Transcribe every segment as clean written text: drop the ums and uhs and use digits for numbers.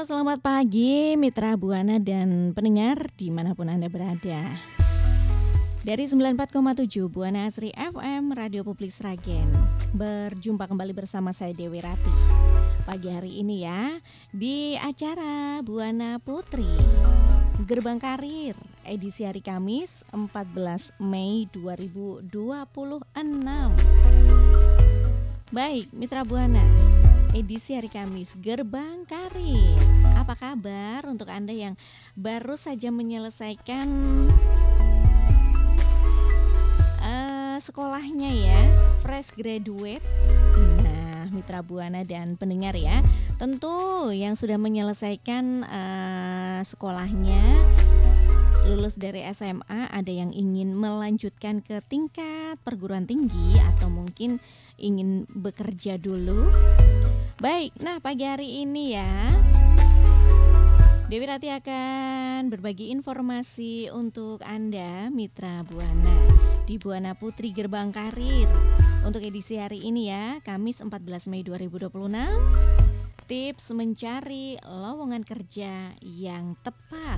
Halo, selamat pagi Mitra Buana dan pendengar dimanapun Anda berada. Dari 94,7 Buana Asri FM, Radio Publik Sragen. Berjumpa kembali bersama saya Dewi Ratih. Pagi hari ini ya, di acara Buana Putri Gerbang Karir, edisi hari Kamis 14 Mei 2026. Baik, Mitra Buana, edisi hari Kamis Gerbang Karir. Apa kabar untuk Anda yang baru saja menyelesaikan sekolahnya ya, fresh graduate? Nah, Mitra Buana dan pendengar ya, tentu yang sudah menyelesaikan sekolahnya, lulus dari SMA, ada yang ingin melanjutkan ke tingkat perguruan tinggi atau mungkin ingin bekerja dulu. Baik, nah pagi hari ini ya, Dewi Ratih akan berbagi informasi untuk Anda Mitra Buana di Buana Putri Gerbang Karir. Untuk edisi hari ini ya, Kamis 14 Mei 2026, tips mencari lowongan kerja yang tepat.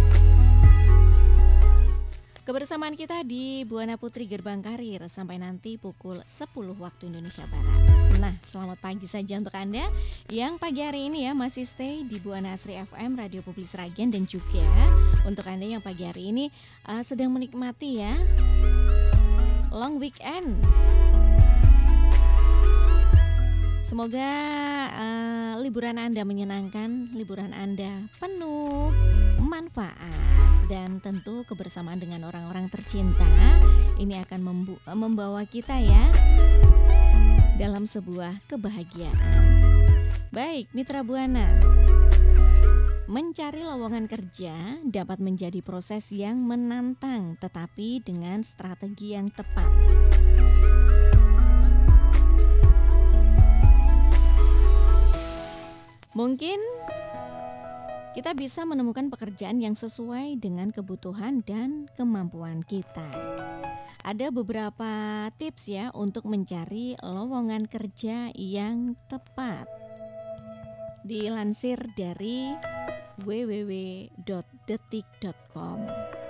Kebersamaan kita di Buana Putri Gerbang Karir sampai nanti pukul 10 waktu Indonesia Barat. Nah, selamat pagi saja untuk Anda yang pagi hari ini ya masih stay di Buana Asri FM, Radio Publik Sragen, dan juga untuk Anda yang pagi hari ini sedang menikmati ya long weekend. Semoga liburan Anda menyenangkan, liburan Anda penuh manfaat, dan tentu kebersamaan dengan orang-orang tercinta ini akan membawa kita ya dalam sebuah kebahagiaan. Baik, Mitra Buana, mencari lowongan kerja dapat menjadi proses yang menantang tetapi dengan strategi yang tepat. Mungkin kita bisa menemukan pekerjaan yang sesuai dengan kebutuhan dan kemampuan kita. Ada beberapa tips ya untuk mencari lowongan kerja yang tepat. Dilansir dari www.detik.com.